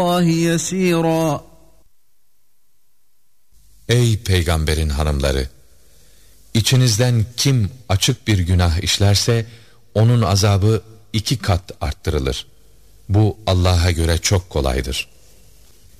اللّٰهِ يَس۪يرًا. Ey peygamberin hanımları! İçinizden kim açık bir günah işlerse, onun azabı 2 kat arttırılır. Bu Allah'a göre çok kolaydır.